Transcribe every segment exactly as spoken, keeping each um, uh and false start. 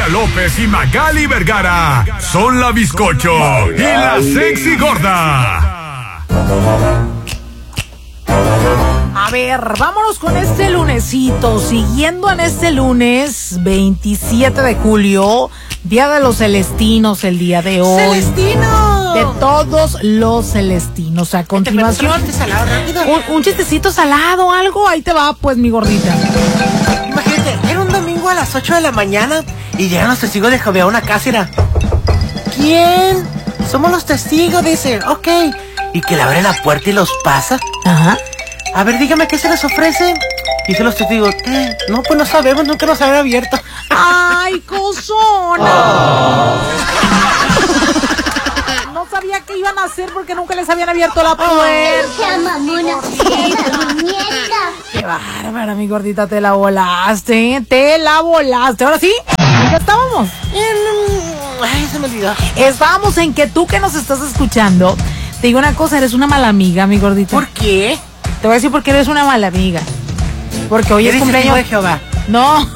Claudia López y Magali Vergara son la Bizcocho y la Sexy Gorda. A ver, vámonos con este lunesito. Siguiendo en este lunes veintisiete de julio, Día de los Celestinos, el día de hoy. ¡Celestino! De todos los celestinos. A continuación, un, salado, un, un chistecito salado, algo. Ahí te va, pues, mi gordita. Imagínate, era un domingo a las ocho de la mañana y llegan los testigos de Jehová a una casa. Era, ¿quién? Somos los testigos, dice. Ok. Y que le abre la puerta y los pasa. Ajá. A ver, dígame, ¿qué se les ofrece? Dice los testigos, eh, no, pues no sabemos, nunca nos habían abierto. ¡Ay, cosona! Oh. No sabía qué iban a hacer porque nunca les habían abierto la puerta. mamona! ¡Qué bárbara, mi gordita! Te la volaste, te la volaste. Ahora sí, ¿ya estábamos? Ay, se me olvidó. Estábamos en que tú que nos estás escuchando, te digo una cosa, eres una mala amiga, mi gordita. ¿Por qué? Te voy a decir por qué eres una mala amiga. Porque hoy es cumpleaños de Jehová. No,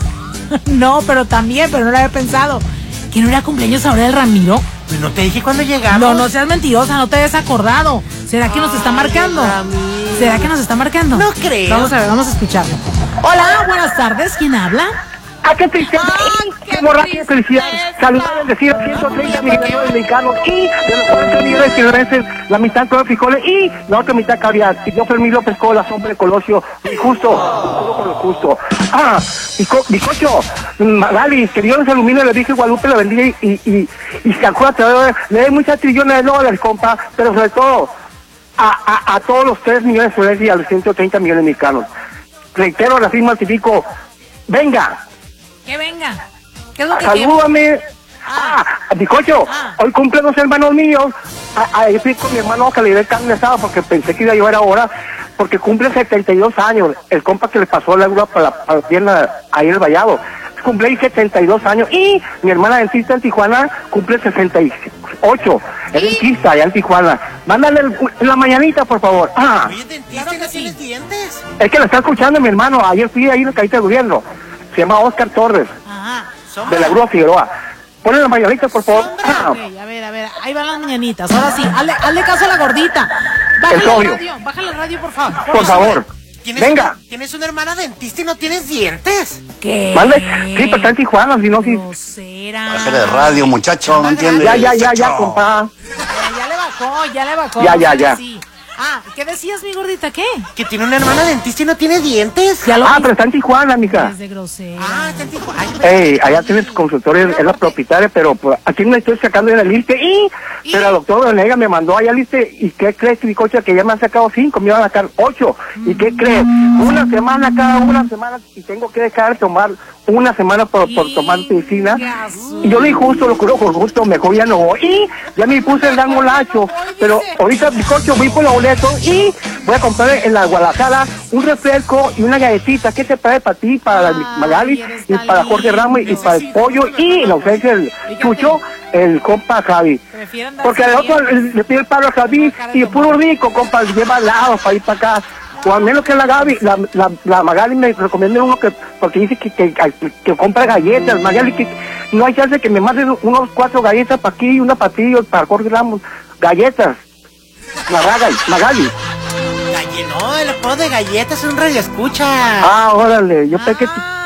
no, pero también, pero no lo había pensado. ¿Que no era cumpleaños ahora del Ramiro? Pues no te dije cuando llegamos. No, no seas mentirosa, no te hayas acordado. ¿Será que nos está marcando? ¿Será que nos está marcando? No creo. Vamos a ver, vamos a escucharlo. Hola, buenas tardes, ¿quién habla? ¡Ah, qué tristeza! ¡Qué borracha felicidad! Saludar y decir ciento treinta millones mexicanos y de los cuarenta millones que merecen la mitad todo frijoles y la otra mitad caviar. Y yo, Fermín López Cola, hombre Colosio, y justo, todo por lo justo. ¡Ah! Bizcocho, Magali, que Dios les ilumine, le dije Guadalupe, la bendiga y, y, y, y se acuérdate, le doy muchas trillones de dólares, compa, pero sobre todo a, a, a todos los tres millones de dólares y a los ciento treinta millones mexicanos. Reitero, reafirmo, certifico, venga. Que venga. ¿Qué es lo que Salúdame. quiere? Ah, ah Bizcocho, ah. Hoy cumplen los hermanos míos. Ahí fui con mi hermano que le dio el carne asada porque pensé que iba a llevar ahora, porque cumple setenta y dos años. El compa que le pasó la agua para la, para la pierna ahí en el vallado. Cumple setenta y dos años. Y mi hermana dentista en Tijuana cumple sesenta y ocho. Es dentista allá en Tijuana. Mándale el, la mañanita, por favor. Ah. Oye, dentista, claro, ¿no tienes dientes? Es que lo está escuchando mi hermano. Ayer fui ahí en el Cajita de Gobierno. Se llama Oscar Torres. Ajá. De la Grúa Figueroa. Ponle la mañanita, por favor. Ah. Okay, a ver, a ver, ahí van las mañanitas. Ahora sí, hazle, hazle caso a la gordita. Bájale la radio, bájale la radio, por favor. Por favor. ¿Tienes Venga. Una, ¿Tienes una hermana dentista y no tienes dientes? ¿Qué? ¿Mande? Sí, pero está en Tijuana, si no, si... Bájale de radio, muchacho, ¿no entiendes? Ya, ya, ya, ya, compa. Ya, ya le bajó, ya le bajó. Ya, ya, ya. Sí. Ah, ¿qué decías, mi gordita? ¿Qué? Que tiene una hermana dentista y no tiene dientes. Ya lo ah, pero está en Tijuana, mija. Es de grosera. Ah, está en Tijuana. Ey, allá tiene su consultorio, es la propietaria, pero pues, aquí me estoy sacando de la lista y... ¿Y? Pero el doctor Venega me mandó allá lista y ¿qué crees, Bizcocho? Que ya me han sacado cinco, me van a sacar ocho. ¿Y qué crees? Una semana cada una semana y tengo que dejar de tomar una semana por, por tomar medicina. Y yo le dije justo, lo curo con gusto, mejor ya no voy. Y ya me puse el dan molacho, pero ahorita, Bizcocho, voy por los boletos y voy a comprar en la Guadalajara un refresco y una galletita. ¿Qué te trae para ti, para la Magali y para Jorge Ramos y para el pollo y la ofrece el Chucho, el compa Javi? Porque al otro le pide el palo a Javi y el puro rico, compa, lleva al lado para ir para acá. O al menos que la Gaby, la, la, la Magali me recomienda uno que, porque dice que, que, que, que compra galletas, Magali, que no hay chance que me manden unos cuatro galletas para aquí y una para ti, para Jorge Ramos, galletas, Magali, Magali. Galle, no, el juego de galletas es un radio escucha. Ah, órale, yo pensé que...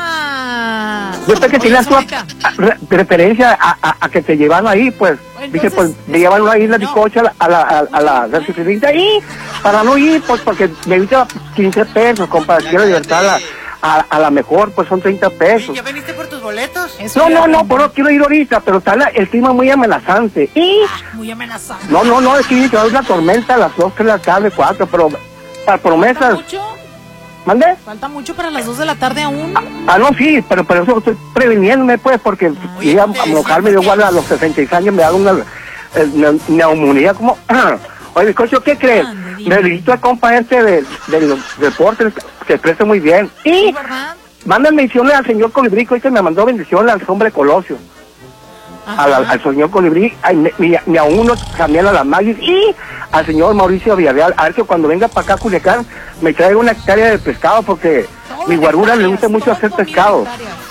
Yo pensé que tenías tu referencia a, a, a que te llevan ahí, pues. Entonces, dije, pues, me llevan una isla de coche a la, a la, a la, a la y para no ir, pues, porque me evita quince pesos, compa, quiero libertad a la, a, a la mejor, pues, son treinta pesos. ¿Ya veniste por tus boletos? No, no, no, pero no quiero ir ahorita, pero está la, el clima muy amenazante. Y... Muy amenazante. No, no, no, es que va a haber una tormenta a las dos, tres de la tarde, cuatro, pero para promesas... ¿Mande? Falta mucho para las dos de la tarde aún. Ah, ah no, sí, pero pero eso estoy previniéndome, pues, porque Oye, iba a mojarme yo igual a los sesenta y seis años, me da una eh, neumonía como... Oye, Bizcocho, ¿qué crees? Me visitó el compa este de, de los deportes, se expresa muy bien. Y ¿verdad? Mandan bendiciones al señor Colibrí, que hoy me mandó bendiciones al hombre Colosio. A la, al señor Colibrí, ni a uno también a la Magis y al señor Mauricio Villarreal. A ver que cuando venga para acá Culiacán me traiga una hectárea de pescado porque mi guarura le gusta mucho hacer pescado.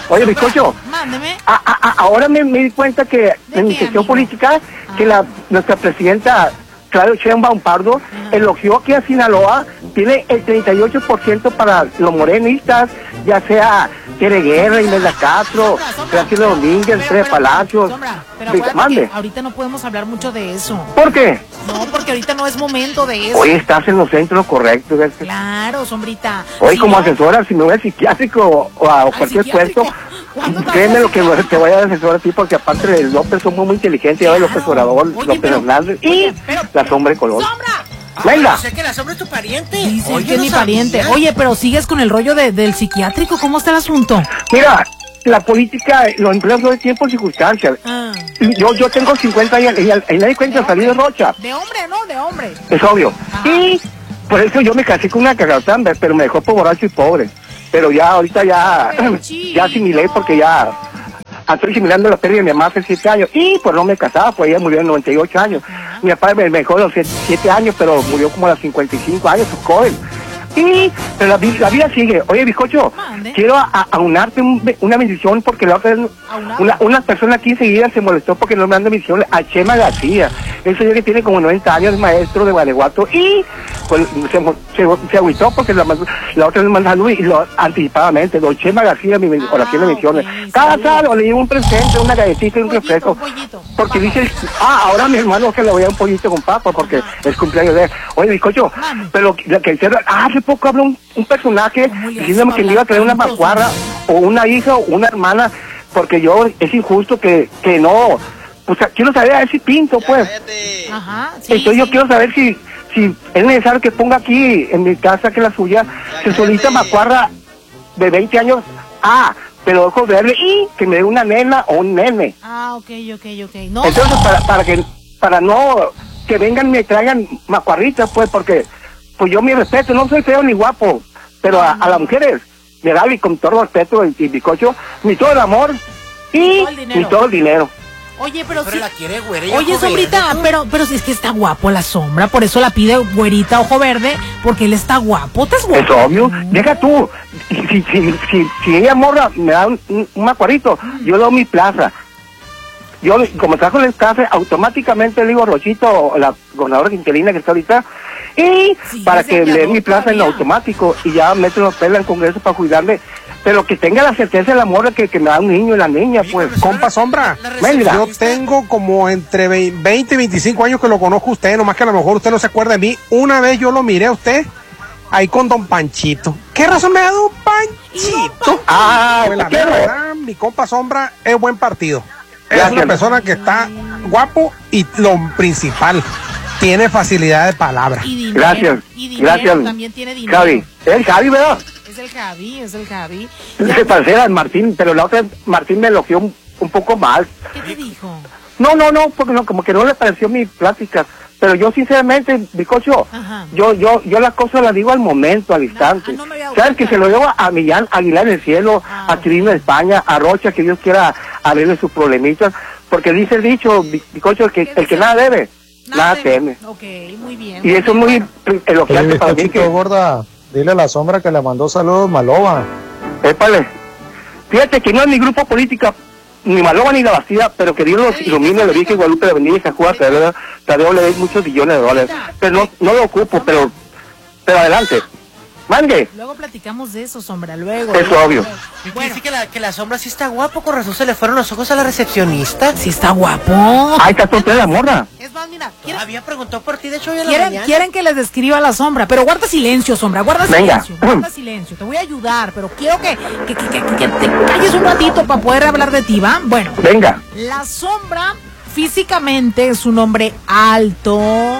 Oye, bizcocho. Mándeme. A, a, a, ahora me, me di cuenta que en mi sesión política, que la nuestra presidenta Claudia Sheinbaum Pardo elogió que a Sinaloa tiene el treinta y ocho por ciento para los morenistas, ya sea Tere Guerra, Imelda Castro, Graciela Domínguez, Tres Palacios. Sombra, pero Mande. ahorita no podemos hablar mucho de eso. ¿Por qué? No, porque ahorita no es momento de eso. Hoy estás en los centros correctos. ¿Ves? Claro, Sombrita. Hoy Si como no, asesora, si me voy al psiquiátrico o a, o cualquier puesto, créeme lo que te voy a asesorar a ti, porque aparte de López somos muy inteligentes, ya ves López Obrador, Oye, López pero- Hernández y oye, pero- la sombra de color. ¡Sombra! Venga. Sé que la sombra es tu pariente. Dice Oye, que es no mi sabía. pariente. Oye, pero sigues con el rollo de, del psiquiátrico. ¿Cómo está el asunto? Mira, la política, los empleos no de tiempo y circunstancias. Ah, Yo yo tengo cincuenta años y, y nadie cuenta salir de Rocha, de hombre, ¿no? De hombre. es obvio. Ajá. Y por eso yo me casé con una cagatán, pero me dejó por borracho y pobre. Pero ya ahorita ya, Ay, ya asimilé porque ya estoy asimilando la pérdida de mi mamá hace siete años. Y pues no me casaba, pues ella murió en noventa y ocho años. Mi papá me dejó a los siete años, pero murió como a los cincuenta y cinco años, pues joven. Y, pero la, vi- la vida sigue. Oye, bizcocho, Mande. quiero a- a- aunarte un- una bendición porque la otra vez ¿Aunar? una, una persona aquí enseguida se molestó porque no me dan bendición a Chema García. Ese señor que tiene como noventa años, es maestro de Guanajuato y pues se, se, se agüitó porque la, la otra vez me mandó y lo anticipadamente. Don Chema García, mi ben- Ah, oración de bendiciones. ok, Cada saludos. sábado le llevo un presente, una galletita y un Pollito, refresco. un pollito. Porque Vamos. dice, ah, ahora mi hermano que le voy a dar un pollito con papa porque es cumpleaños de él. Oye, bizcocho, Mande. pero la que hicieron, ah, hace poco habló un, un personaje ¿Cómo le diciéndome haces que me iba a traer una hablar tanto, macuarra o una hija o una hermana, porque yo, es injusto que, que no, o sea, quiero saber a ver si pinto, pues. Ajá. Sí, Entonces yo sí. quiero saber si, si es necesario que ponga aquí en mi casa, que es la suya, se solicita macuarra de veinte años, ah, pero ojos verdes y que me dé una nena o un nene. Ah, ok, ok, ok. No, Entonces, para, para que, para no, que vengan y me traigan macuarritas, pues, porque, pues yo mi respeto, no soy feo ni guapo, pero a, a las mujeres, de darle con todo respeto y, y bizcocho, ni todo el amor y todo el dinero. ni todo el dinero. Oye, pero Pero sí. la quiere güera y ojo Oye, verde, Sombrita, ¿no? pero, pero si es que está guapo la sombra, por eso la pide güerita ojo verde, porque él está guapo. ¿Estás guapo? Es obvio, deja tú, si, si, si, si, si ella morra me da un, un, un macuarrito, yo le doy mi plaza. Yo, como trabajo en el café, automáticamente le digo a Rochito, la gobernadora Quintelina que está ahorita, y Sí, para ese que le dé aviador mi plaza en todavía. automático, y ya meten los pelos al Congreso para cuidarme, pero que tenga la certeza de la morra que, que me da un niño y la niña, pues. Compa Sombra, La Venga. yo tengo como entre veinte y veinticinco años que lo conozco a usted, nomás que a lo mejor usted no se acuerda de mí. Una vez yo lo miré a usted ahí con Don Panchito. ¿Qué razón me da Don Panchito? Ah, Pues la ¿qué? verdad, mi compa Sombra es buen partido. Es Gracias. una persona que está guapo y lo principal, tiene facilidad de palabra. Y dinero. Gracias, Y dinero, gracias, también tiene dinero. Javi. Es Javi, ¿verdad? Es el Javi, es el Javi. Se pareciera al Martín, pero la otra vez Martín me elogió un, un poco mal. ¿Qué te dijo? No, no, no, porque no, como que no le pareció mi plática. Pero yo sinceramente, bizcocho, Ajá. yo, yo, yo las cosas las digo al momento, al instante. ah, no me había dado ¿Sabes? Que cuenta. se lo digo a Millán Aguilar en el cielo, Ah, a Quirino de España, a Rocha, que Dios quiera arregle sus problemitas. Porque dice el dicho, bi- bizcocho, el que, el que nada debe, nada teme. Ok, muy bien. Y eso es muy elogiante Oye, para mí Cachito que, gorda, dile a la sombra que le mandó saludos Maloba. épale. Fíjate que no es mi grupo político, ni Maloba ni la Bastida, pero que Dios los ilumine, le dije Guadalupe le bendiga y San Juan Tadeo, Tadeo le dé muchos billones de dólares. Pero no, no lo ocupo, pero, pero adelante. Mande. Luego platicamos de eso, sombra, luego. Es luego. obvio. Bueno, Dice que la, que la sombra sí está guapo, con razón se le fueron los ojos a la recepcionista. sí está guapo. Ahí está toda la morra. Es más, mira, ¿quieren, Había preguntado por ti, de hecho, hoy en la quieren, mañana. quieren que les describa la sombra, pero guarda silencio, sombra, guarda Venga. silencio, guarda silencio. Te voy a ayudar, pero quiero que, que, que, que- que te calles un ratito para poder hablar de ti, ¿va? Bueno, Venga. la sombra físicamente es un hombre alto,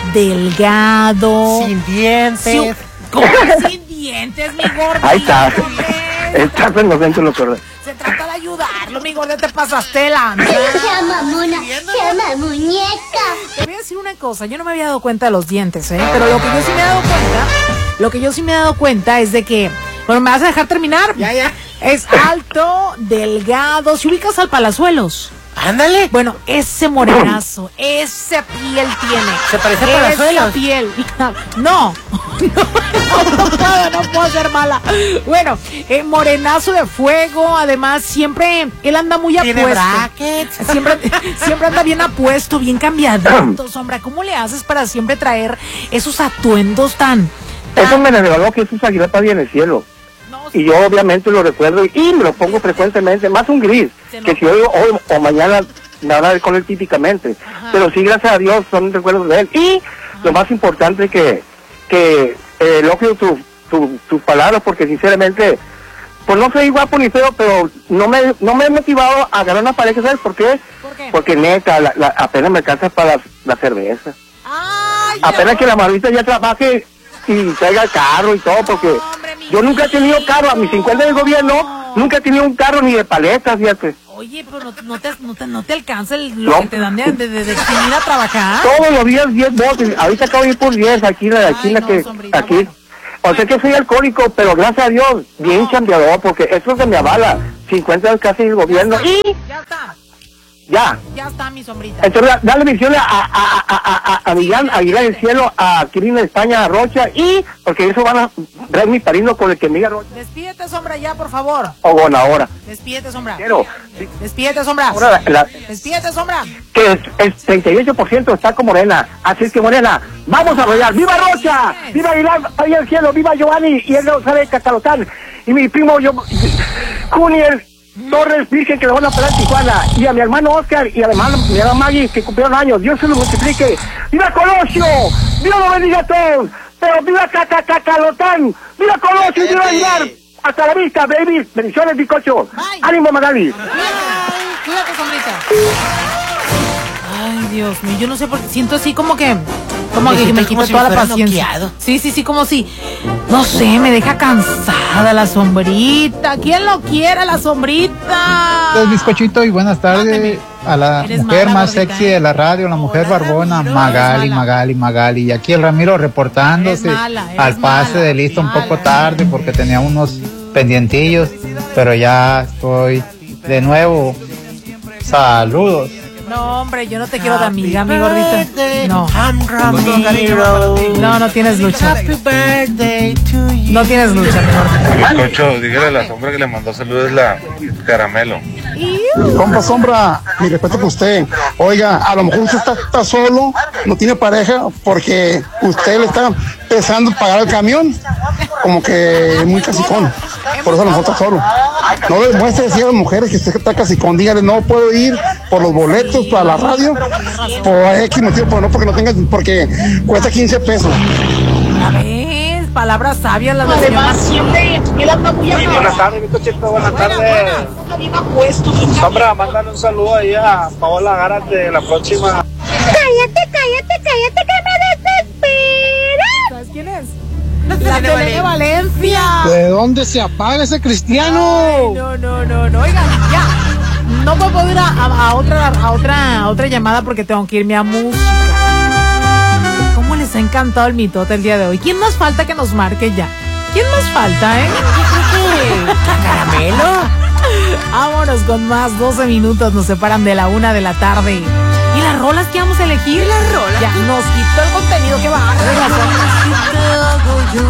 delgado, Sin dientes. Sin- ¿Cómo que sin dientes, mi gordito? Ahí está. ¿Ves? Estás en los centros lo correcto. Se trata de ayudarlo, mi gordo, te pasaste la Se llama Mona, se llama muñeca. Te voy a decir una cosa, yo no me había dado cuenta de los dientes, ¿eh? Pero lo que yo sí me he dado cuenta, lo que yo sí me he dado cuenta es de que, bueno, ¿me vas a dejar terminar? Ya, ya. Es alto, delgado, si ubicas al Palazuelos. Ándale. Bueno, ese morenazo, ese piel tiene. ¿Se parece a Esa Palazuelos? piel. No, no. no puedo, no puedo ser mala. Bueno, eh, morenazo de fuego, además siempre, él anda muy ¿Tiene apuesto. brackets? Siempre, siempre anda bien apuesto, bien cambiadito, Sombra. ¿Cómo le haces para siempre traer esos atuendos tan... tan... Eso me regaló que Jesús Aguilar está bien en el cielo. No, Y yo obviamente lo recuerdo y me lo pongo frecuentemente, más un gris, que si hoy, hoy o mañana me van a ver con él típicamente. Ajá. Pero sí, gracias a Dios, son recuerdos de él. Y lo más importante que, que eh, elogio tus tu, tus palabras, porque sinceramente, pues no soy guapo ni feo, pero no me no me he motivado a ganar una pareja, ¿sabes por qué? ¿Por qué? Porque neta, la, la, apenas me alcanza para la, la cerveza. Ay, Apenas que la marrita ya trabaje y traiga el carro y todo, porque hombre, mi yo nunca he tenido vida. carro, a mis cincuenta de gobierno, nunca he tenido un carro ni de paletas, fíjate. Oye, pero no, no, te, no, te, no te alcanza el, No. lo que te dan de, de, de, de ir a trabajar. Todos los días diez botes, ahorita acabo de ir por diez, aquí, la, aquí, Ay, la no, que, sombrita, aquí. bueno. O sea que soy alcohólico, pero gracias a Dios, bien chambeador, porque eso se me avala. cincuenta años casi el gobierno y Ya está, ya. ya está mi sombrita. Entonces, dale bendiciones a, a, a, a, a, a Millán Aguilar del Cielo, a Quirina de España, a Rocha, y porque eso van a ver mi parino con el que Miguel Rocha Despídete, Sombra, ya, por favor. o bueno ahora. Despídete, Sombra. Quiero sí, Despídete, Sombra. ahora la, la- Despídete, Sombra. que el, el treinta y ocho por ciento está con Morena. Así es que Morena, vamos a arrollar. ¡Viva Rocha! ¡Viva Aguilar ahí al cielo! ¡Viva Giovanni! Y él no sabe Catalotán. Y mi primo yo, Junior Torres Virgen, que lo van a operar en Tijuana. Y a mi hermano Oscar y además a mi hermana Maggie, que cumplieron años. Dios se lo multiplique. ¡Viva Colosio! ¡Dios lo bendiga a todos! ¡Pero viva Catalotán! ¡Viva Colosio! ¡Viva Aguilar! Hasta la vista, baby. Bendiciones, bizcocho. Bye. ¡Ánimo, Magali! Ay, cuídate, Sombrita. Ay, Dios mío, yo no sé por qué siento así como que, como Me que siento me como quita si toda me la fuera paciencia. noqueado. Sí, sí, sí, como si, no sé, me deja cansada la sombrita. ¿Quién lo quiere, la sombrita? Pues, bizcochito, y buenas tardes Mándeme. a la Eres mujer mala, más gordita, sexy ¿eh? de la radio, la mujer Hola, barbona, Ramiro, Magali, eres mala. Magali, Magali. Y aquí el Ramiro reportándose Eres mala, eres al pase mala, de listo un poco mala. tarde porque tenía unos pendientillos, pero ya estoy de nuevo. Saludos. No, hombre, yo no te quiero de amiga, mi gordita. No. I'm Ramiro. No, no tienes lucha. Happy birthday to you. No tienes lucha, mi gordita. Bizcocho, dígale a la sombra que le mandó saludos la Caramelo. Compa Sombra, mi respeto por usted. Oiga, a lo mejor usted está, está solo, no tiene pareja, porque usted le está empezando a pagar el camión, como que muy casicón. Por eso a lo mejor está solo. No le demuestre decir a las mujeres que usted está casicón. Dígale, no puedo ir por los boletos para la radio, por X motivo, pero no porque no tenga, porque cuesta quince pesos. A ver, palabras sabias las de Además, siempre él anda muy Buenas amable. tardes, Bizcochito, buenas Buenas, tardes. buenas. Bien apuesto, bien Sombra, mándale un saludo ahí a Paola Gárate, la próxima. Cállate, cállate, cállate, que me desesperas. ¿Sabes quién es? La Selene Valencia. ¿De dónde se apaga ese cristiano? Ay, no, no, no, no. Oigan, ya. No me puedo ir a, a- a otra, a otra, a otra llamada porque tengo que irme a música. ¿Cómo les ha encantado el mitote el día de hoy? ¿Quién más falta que nos marque ya? ¿Quién más falta, eh? Caramelo. Vámonos con más. doce minutos nos separan de la una de la tarde. ¿Y las rolas que vamos a elegir? Las rolas. Ya, nos quitó el contenido que va.